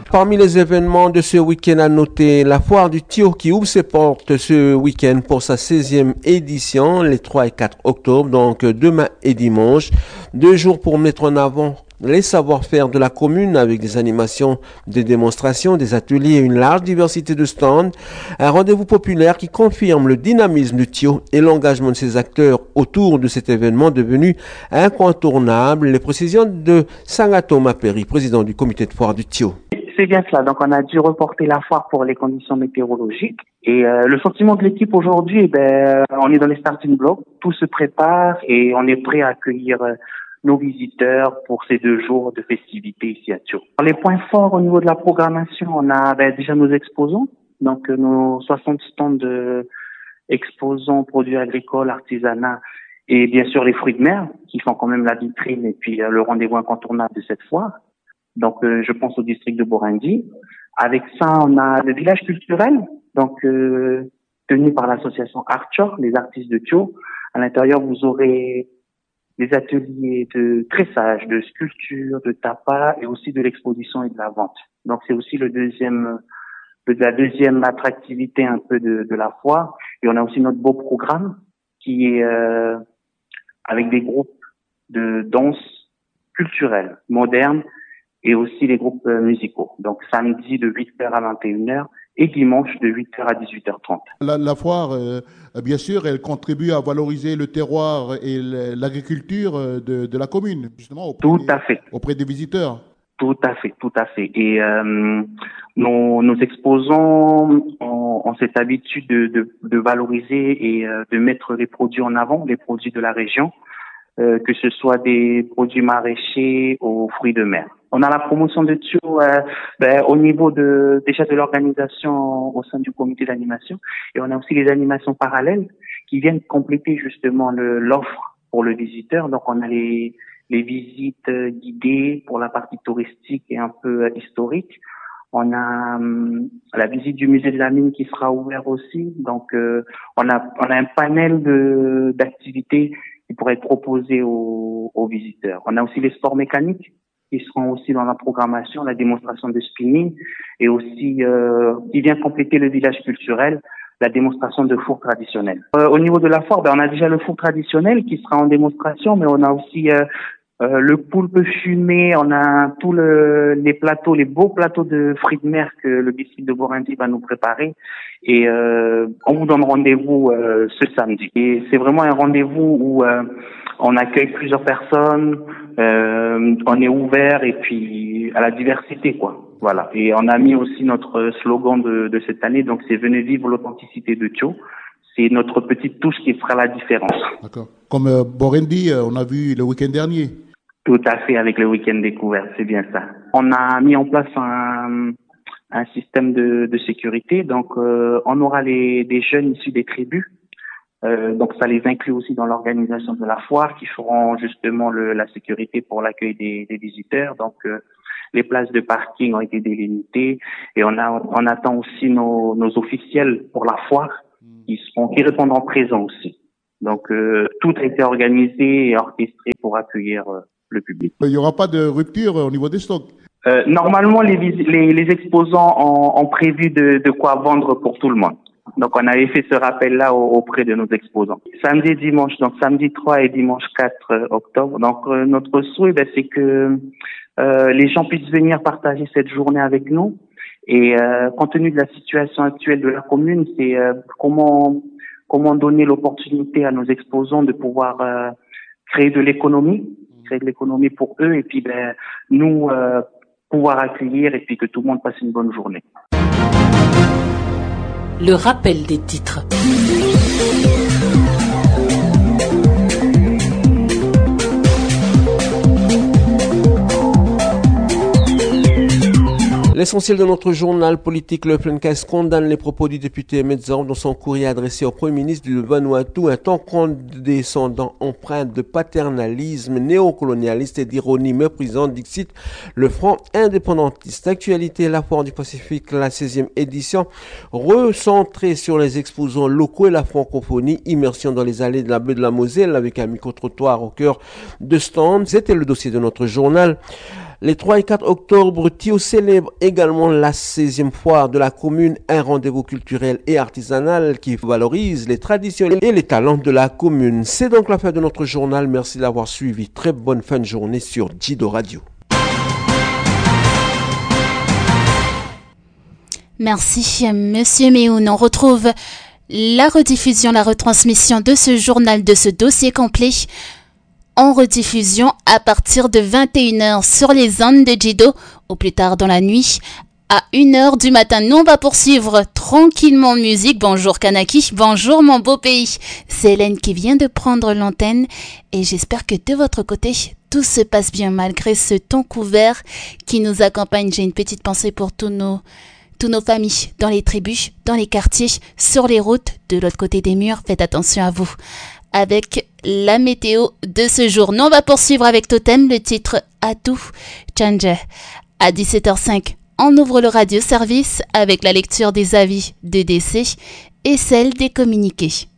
Parmi les événements de ce week-end à noter, la foire du Thio qui ouvre ses portes ce week-end pour sa 16e édition, les 3 et 4 octobre, donc demain et dimanche. 2 jours pour mettre en avant les savoir-faire de la commune avec des animations, des démonstrations, des ateliers et une large diversité de stands. Un rendez-vous populaire qui confirme le dynamisme du Thio et l'engagement de ses acteurs autour de cet événement devenu incontournable. Les précisions de Sangato Maperi, président du comité de foire du Thio. C'est bien cela. Donc, on a dû reporter la foire pour les conditions météorologiques. Et le sentiment de l'équipe aujourd'hui, on est dans les starting blocks. Tout se prépare et on est prêt à accueillir nos visiteurs pour ces 2 jours de festivités ici à Thio. Les points forts au niveau de la programmation, on a déjà nos exposants. Donc, nos 60 stands de exposants, produits agricoles, artisanat et bien sûr les fruits de mer qui font quand même la vitrine et puis le rendez-vous incontournable de cette foire. Donc, je pense au district de Borendi. Avec ça, on a le village culturel, donc tenu par l'association Arthur, les artistes de Thio. À l'intérieur, vous aurez des ateliers de tressage, de sculpture, de tapas et aussi de l'exposition et de la vente. Donc, c'est aussi la deuxième attractivité un peu de la foire. Et on a aussi notre beau programme qui est avec des groupes de danse culturelle, moderne, et aussi les groupes musicaux. Donc samedi de 8h à 21h et dimanche de 8h à 18h30. La foire, bien sûr, elle contribue à valoriser le terroir et l'agriculture de la commune, justement, auprès des visiteurs. Tout à fait. Et nos exposants ont cette habitude de valoriser et de mettre les produits en avant, les produits de la région, que ce soit des produits maraîchers aux fruits de mer. On a la promotion de Thio au niveau déjà de l'organisation au sein du comité d'animation, et on a aussi les animations parallèles qui viennent compléter justement l'offre pour le visiteur. Donc on a les visites guidées pour la partie touristique et un peu historique. On a la visite du musée de la mine qui sera ouvert aussi. Donc on a un panel d'activités qui pourraient être proposées aux visiteurs. On a aussi les sports mécaniques qui seront aussi dans la programmation, la démonstration de spinning et aussi qui vient compléter le village culturel, la démonstration de four traditionnel. Au niveau de la foire, on a déjà le four traditionnel qui sera en démonstration, mais on a aussi le poulpe fumé, on a tous les beaux plateaux de fruits de mer que le district de Borendi va nous préparer. Et on vous donne rendez-vous ce samedi. Et c'est vraiment un rendez-vous où on accueille plusieurs personnes, on est ouvert et puis à la diversité, quoi. Voilà. Et on a mis aussi notre slogan de cette année, donc c'est venez vivre l'authenticité de Thio. C'est notre petite touche qui fera la différence. D'accord. Comme Borendi, on a vu le week-end dernier. Tout à fait, avec le week-end découvert, c'est bien ça. On a mis en place un système de sécurité, donc on aura des jeunes issus des tribus. Donc ça les inclut aussi dans l'organisation de la foire qui feront justement la sécurité pour l'accueil des visiteurs. Donc les places de parking ont été délimitées et on attend aussi nos officiels pour la foire qui répondront présents aussi. Donc tout a été organisé et orchestré pour accueillir le public. Il n'y aura pas de rupture au niveau des stocks? Normalement les exposants ont prévu de quoi vendre pour tout le monde. Donc, on avait fait ce rappel-là auprès de nos exposants. Samedi et dimanche, donc samedi 3 et dimanche 4 octobre. Donc, notre souhait, c'est que les gens puissent venir partager cette journée avec nous. Et compte tenu de la situation actuelle de la commune, c'est comment donner l'opportunité à nos exposants de pouvoir créer de l'économie pour eux, et puis nous pouvoir accueillir et puis que tout le monde passe une bonne journée. Le rappel des titres. L'essentiel de notre journal politique, le Plencast, condamne les propos du député Metzor dans son courrier adressé au Premier ministre du Vanuatu, un ton condescendant empreinte de paternalisme néocolonialiste et d'ironie méprisante, dixit le Front indépendantiste. Actualité, la foire du Pacifique, la 16e édition, recentrée sur les exposants locaux et la francophonie, immersion dans les allées de la baie de la Moselle avec un micro-trottoir au cœur de stand. C'était le dossier de notre journal. Les 3 et 4 octobre, Tio célèbre également la 16e foire de la commune, un rendez-vous culturel et artisanal qui valorise les traditions et les talents de la commune. C'est donc la fin de notre journal. Merci d'avoir suivi. Très bonne fin de journée sur Jido Radio. Merci, Monsieur Méoun. On retrouve la rediffusion, la retransmission de ce journal, de ce dossier complet en rediffusion à partir de 21h sur les ondes de Jido, au plus tard dans la nuit, à 1h du matin. Nous, on va poursuivre tranquillement en musique. Bonjour Kanaki, bonjour mon beau pays. C'est Hélène qui vient de prendre l'antenne et j'espère que de votre côté, tout se passe bien malgré ce temps couvert qui nous accompagne. J'ai une petite pensée pour tous nos familles, dans les tribus, dans les quartiers, sur les routes, de l'autre côté des murs. Faites attention à vous. Avec la météo de ce jour. Nous, on va poursuivre avec Totem, le titre Atou Chanje. À 17h05, on ouvre le radio-service avec la lecture des avis de décès et celle des communiqués.